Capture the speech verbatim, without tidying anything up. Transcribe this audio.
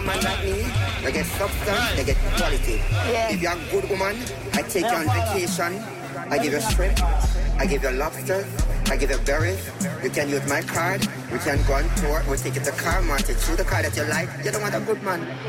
man like me, they get substance, they get quality. Yeah. If you're a good woman, I take you on vacation, I give you shrimp, I give you lobsters, I give you berries. You can use my card, we can go on tour, we'll take you to car market, choose the car that you like. You don't want a good man.